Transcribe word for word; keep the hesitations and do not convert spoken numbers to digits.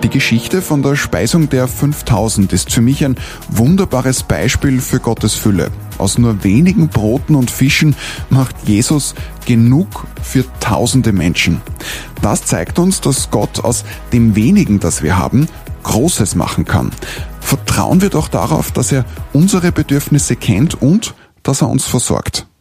Die Geschichte von der Speisung der fünftausend ist für mich ein wunderbares Beispiel für Gottes Fülle. Aus nur wenigen Broten und Fischen macht Jesus genug für tausende Menschen. Das zeigt uns, dass Gott aus dem wenigen, das wir haben, Großes machen kann. Vertrauen wir doch darauf, dass er unsere Bedürfnisse kennt und dass er uns versorgt.